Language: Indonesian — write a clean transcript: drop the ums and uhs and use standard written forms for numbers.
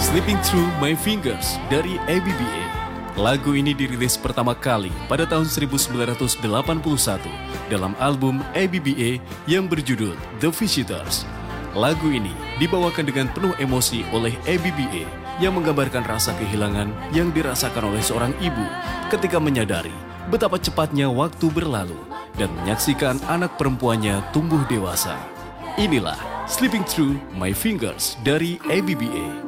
Slipping Through My Fingers dari ABBA. Lagu ini dirilis pertama kali pada tahun 1981 dalam album ABBA yang berjudul The Visitors. Lagu ini dibawakan dengan penuh emosi oleh ABBA yang menggambarkan rasa kehilangan yang dirasakan oleh seorang ibu ketika menyadari betapa cepatnya waktu berlalu dan menyaksikan anak perempuannya tumbuh dewasa. Inilah Slipping Through My Fingers dari ABBA.